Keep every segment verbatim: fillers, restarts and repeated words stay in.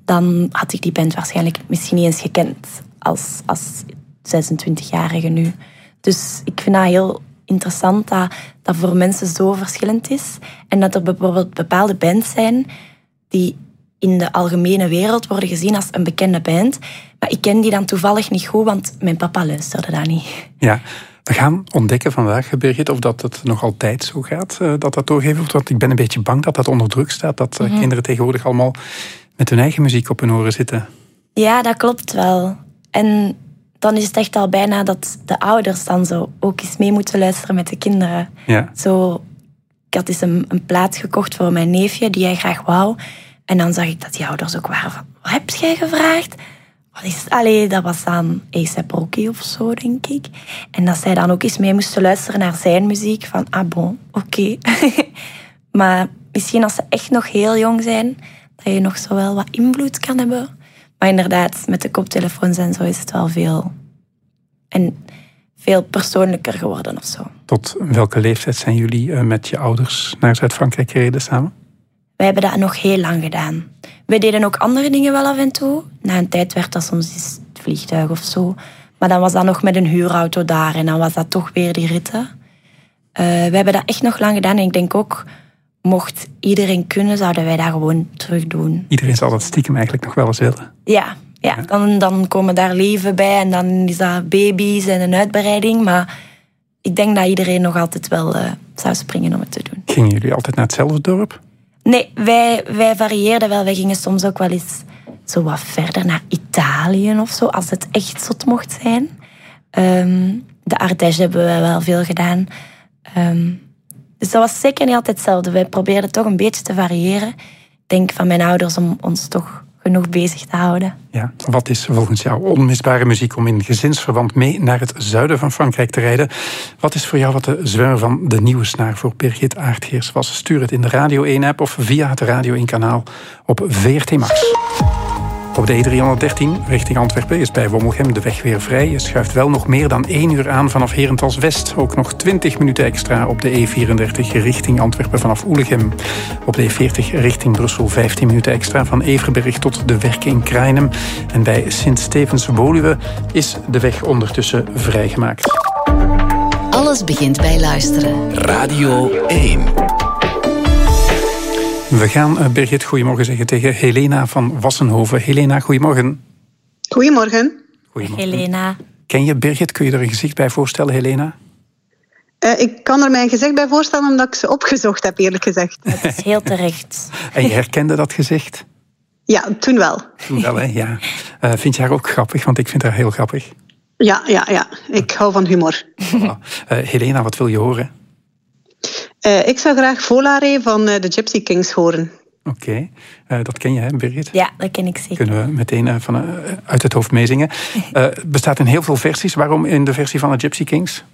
dan had ik die band waarschijnlijk misschien niet eens gekend als, als zesentwintigjarige nu. Dus ik vind dat heel interessant dat dat voor mensen zo verschillend is. En dat er bijvoorbeeld bepaalde bands zijn die in de algemene wereld worden gezien als een bekende band. Maar ik ken die dan toevallig niet goed, want mijn papa luisterde dat niet. Ja, we gaan ontdekken vandaag, Birgit, of dat het nog altijd zo gaat, dat dat doorgeven wordt. Want ik ben een beetje bang dat dat onder druk staat, dat mm-hmm. kinderen tegenwoordig allemaal met hun eigen muziek op hun oren zitten. Ja, dat klopt wel. En dan is het echt al bijna dat de ouders dan zo ook eens mee moeten luisteren met de kinderen. Ja. Zo, ik had eens een, een plaat gekocht voor mijn neefje, die hij graag wou. En dan zag ik dat die ouders ook waren van, wat heb jij gevraagd? Wat is het? Allee, dat was dan A$AP Rocky of zo, denk ik. En dat zij dan ook eens mee moesten luisteren naar zijn muziek. Van, ah bon, oké. Okay. Maar misschien als ze echt nog heel jong zijn, dat je nog zo wel wat invloed kan hebben. Maar inderdaad, met de koptelefoons en zo is het wel veel... En veel persoonlijker geworden of zo. Tot welke leeftijd zijn jullie met je ouders naar Zuid-Frankrijk gereden samen? Wij hebben dat nog heel lang gedaan. We deden ook andere dingen wel af en toe. Na een tijd werd dat soms eens het vliegtuig of zo. Maar dan was dat nog met een huurauto daar. En dan was dat toch weer die ritten. Uh, we hebben dat echt nog lang gedaan. En ik denk ook, mocht iedereen kunnen, zouden wij dat gewoon terug doen. Iedereen zal dat stiekem eigenlijk nog wel eens willen. Ja, ja, dan, dan komen daar leven bij. En dan is dat baby's en een uitbreiding. Maar ik denk dat iedereen nog altijd wel uh, zou springen om het te doen. Gingen jullie altijd naar hetzelfde dorp? Nee, wij, wij varieerden wel. Wij gingen soms ook wel eens zo wat verder naar Italië of zo, als het echt zot mocht zijn. Um, de Ardèche hebben we wel veel gedaan. Um, dus dat was zeker niet altijd hetzelfde. Wij probeerden toch een beetje te variëren. Ik denk van mijn ouders om ons toch genoeg bezig te houden. Ja, wat is volgens jou onmisbare muziek om in gezinsverband mee naar het zuiden van Frankrijk te rijden? Wat is voor jou wat de zwem van de nieuwe snaar voor Birgit Aertgeers was? Stuur het in de Radio één-app of via het Radio één-kanaal op V R T Max. Op de E driehonderddertien richting Antwerpen is bij Wommelgem de weg weer vrij. Je schuift wel nog meer dan één uur aan vanaf Herentals West. Ook nog twintig minuten extra op de E vierendertig richting Antwerpen vanaf Oelegem. Op de E veertig richting Brussel vijftien minuten extra van Everberg tot de Werken in Krainem. En bij Sint-Stevens-Woluwe is de weg ondertussen vrijgemaakt. Alles begint bij luisteren. Radio één. We gaan, Birgit, goedemorgen zeggen tegen Helena van Wassenhoven. Helena, goedemorgen. Goedemorgen. Goedemorgen. Helena. Ken je Birgit? Kun je er een gezicht bij voorstellen, Helena? Uh, ik kan er mijn gezicht bij voorstellen omdat ik ze opgezocht heb, eerlijk gezegd. Dat is heel terecht. En je herkende dat gezicht? Ja, toen wel. Toen wel, hè? Ja. Uh, vind je haar ook grappig? Want ik vind haar heel grappig. Ja, ja, ja. Ik hou van humor. Voilà. Uh, Helena, wat wil je horen? Uh, ik zou graag Volare van uh, de Gypsy Kings horen. Oké, okay. uh, dat ken je, hè, Birgit? Ja, dat ken ik zeker. Kunnen we meteen uh, van, uh, uit het hoofd meezingen. Uh, bestaat in heel veel versies. Waarom in de versie van de Gypsy Kings?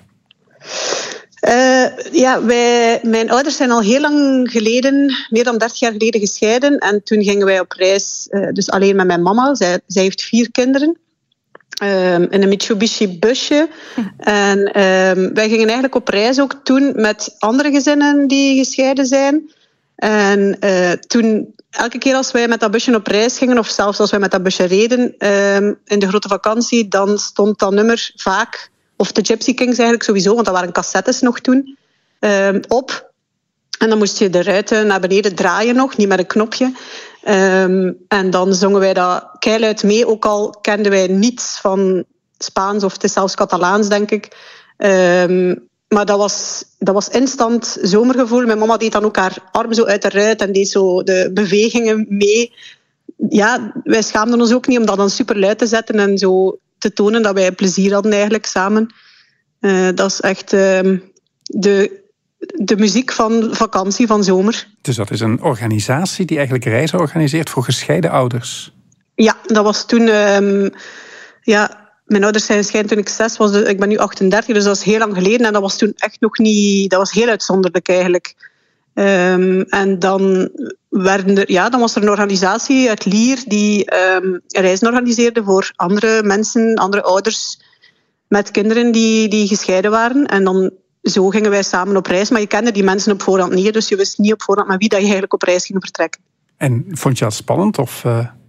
Uh, ja, wij, mijn ouders zijn al heel lang geleden, meer dan dertig jaar geleden, gescheiden. En toen gingen wij op reis, uh, dus alleen met mijn mama. Zij, zij heeft vier kinderen. Um, in een Mitsubishi busje. En um, wij gingen eigenlijk op reis ook toen met andere gezinnen die gescheiden zijn. En uh, toen, elke keer als wij met dat busje op reis gingen, of zelfs als wij met dat busje reden um, in de grote vakantie, dan stond dat nummer vaak, of de Gypsy Kings eigenlijk sowieso, want dat waren cassettes nog toen, um, op. En dan moest je de ruiten naar beneden draaien nog, niet met een knopje. Um, en dan zongen wij dat keiluid mee, ook al kenden wij niets van Spaans of het is zelfs Catalaans, denk ik. Um, maar dat was, dat was instant zomergevoel. Mijn mama deed dan ook haar arm zo uit de ruit en deed zo de bewegingen mee. Ja, wij schaamden ons ook niet om dat dan super luid te zetten en zo te tonen dat wij plezier hadden eigenlijk samen. Uh, dat is echt um, de... de muziek van vakantie, van zomer. Dus dat is een organisatie die eigenlijk reizen organiseert voor gescheiden ouders? Ja, dat was toen... Um, ja, mijn ouders zijn gescheiden toen ik zes was. Ik ben nu achtendertig, dus dat is heel lang geleden. En dat was toen echt nog niet... Dat was heel uitzonderlijk eigenlijk. Um, en dan, werden er, ja, dan was er een organisatie uit Lier die um, reizen organiseerde voor andere mensen, andere ouders met kinderen die, die gescheiden waren. En dan... Zo gingen wij samen op reis, maar je kende die mensen op voorhand niet. Dus je wist niet op voorhand met wie dat je eigenlijk op reis ging vertrekken. En vond je dat spannend? Of uh,